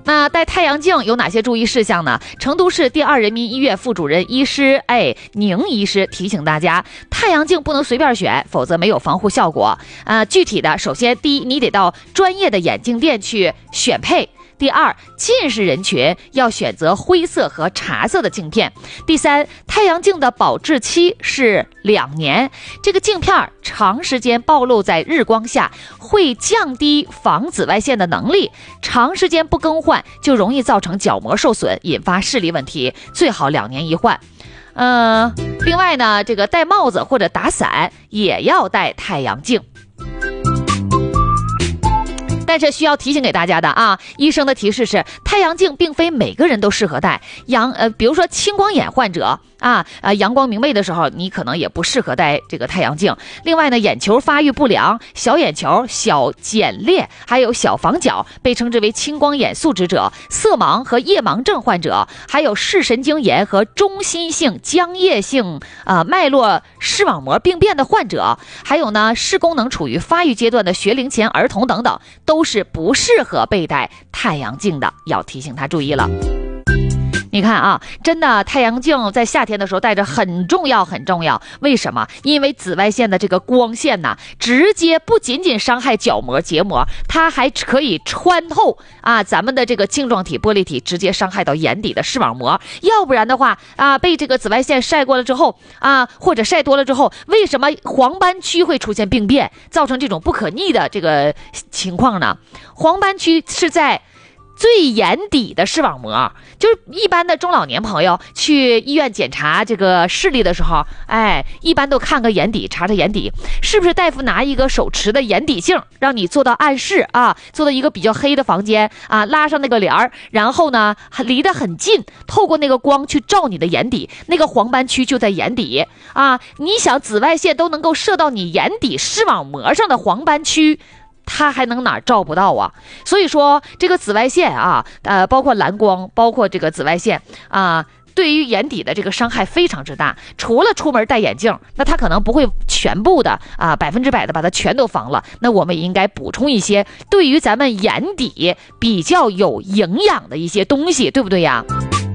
那戴太阳镜有哪些注意事项呢？成都市第2人民医院副主任医师宁医师提醒大家，太阳镜不能随便选，否则没有防护效果。具体的，首先第一，你得到专业的眼镜店去选配。第二，近视人群要选择灰色和茶色的镜片。第三，太阳镜的保质期是2年，这个镜片长时间暴露在日光下会降低防紫外线的能力，长时间不更换就容易造成角膜受损，引发视力问题，最好2年一换。另外呢，这个戴帽子或者打伞也要戴太阳镜。但是需要提醒给大家的啊，医生的提示是，太阳镜并非每个人都适合戴。比如说青光眼患者阳光明媚的时候，你可能也不适合戴这个太阳镜。另外呢，眼球发育不良、小眼球、小睑裂，还有小房角，被称之为青光眼素质者、色盲和夜盲症患者，还有视神经炎和中心性浆液性脉络视网膜病变的患者，还有呢视功能处于发育阶段的学龄前儿童等等，都是不适合佩戴太阳镜的，要提醒他注意了。你看啊，真的太阳镜在夏天的时候戴着很重要很重要。为什么？因为紫外线的这个光线呢，直接不仅仅伤害角膜结膜，它还可以穿透咱们的这个晶状体玻璃体，直接伤害到眼底的视网膜。要不然的话被这个紫外线晒过了之后或者晒多了之后，为什么黄斑区会出现病变，造成这种不可逆的这个情况呢？黄斑区是在最眼底的视网膜，就是一般的中老年朋友去医院检查这个视力的时候，一般都看个眼底，查查眼底，是不是大夫拿一个手持的眼底镜，让你坐到暗室坐到一个比较黑的房间拉上那个帘儿，然后呢离得很近，透过那个光去照你的眼底，那个黄斑区就在眼底你想紫外线都能够射到你眼底视网膜上的黄斑区，它还能哪儿照不到啊？所以说这个紫外线包括蓝光，包括这个紫外线对于眼底的这个伤害非常之大。除了出门戴眼镜，那它可能不会全部的100%的把它全都防了，那我们也应该补充一些对于咱们眼底比较有营养的一些东西，对不对呀？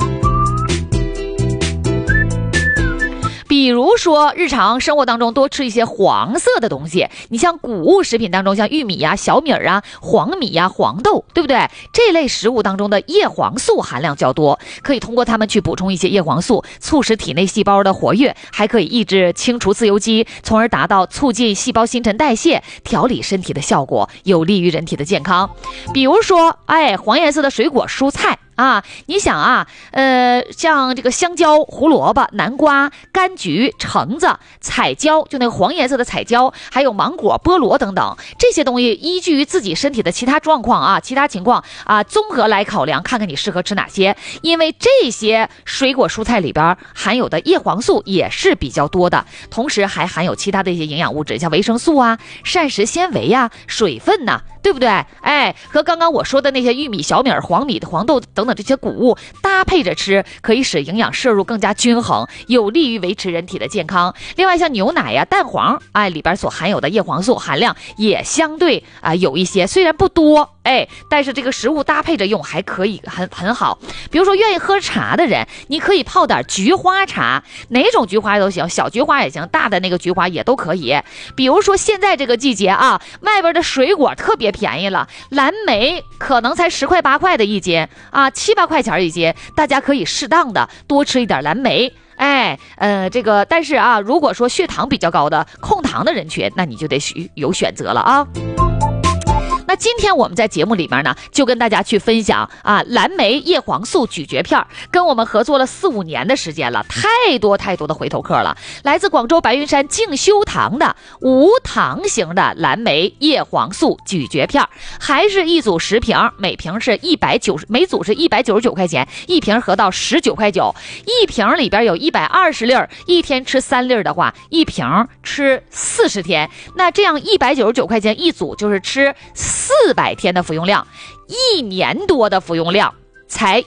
比如说日常生活当中多吃一些黄色的东西，你像谷物食品当中，像玉米小米黄米黄豆，对不对？这类食物当中的叶黄素含量较多，可以通过它们去补充一些叶黄素，促使体内细胞的活跃，还可以抑制清除自由基，从而达到促进细胞新陈代谢、调理身体的效果，有利于人体的健康。比如说黄颜色的水果蔬菜你想像这个香蕉、胡萝卜、南瓜、柑橘、橙子、彩椒，就那个黄颜色的彩椒，还有芒果、菠萝等等，这些东西依据于自己身体的其他状况其他情况综合来考量，看看你适合吃哪些。因为这些水果蔬菜里边含有的叶黄素也是比较多的，同时还含有其他的一些营养物质，像维生素膳食纤维水分对不对？和刚刚我说的那些玉米、小米、黄米、黄豆等等这些谷物搭配着吃，可以使营养摄入更加均衡，有利于维持人体的健康。另外像牛奶蛋黄里边所含有的叶黄素含量也相对有一些，虽然不多但是这个食物搭配着用还可以很好。比如说愿意喝茶的人，你可以泡点菊花茶，哪种菊花都行，小菊花也行，大的那个菊花也都可以。比如说现在这个季节外边的水果特别便宜了，蓝莓可能才10块8块的一斤7、8块钱一斤，大家可以适当的多吃一点蓝莓。但是如果说血糖比较高的控糖的人群，那你就得有选择了那今天我们在节目里面呢，就跟大家去分享蓝莓叶黄素咀嚼片，跟我们合作了4、5年的时间了，太多的回头客了。来自广州白云山静修堂的无糖型的蓝莓叶黄素咀嚼片，还是一组10瓶，每瓶是每组是199块钱，一瓶合到19块9，一瓶里边有120粒，一天吃3粒的话，一瓶吃40天，那这样199块钱一组，就是吃400天的服用量，1年多的服用量才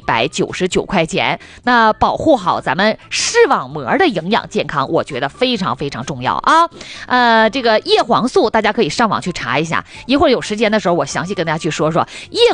199块钱。那保护好咱们视网膜的营养健康，我觉得非常重要这个叶黄素大家可以上网去查一下，一会儿有时间的时候我详细跟大家去说说叶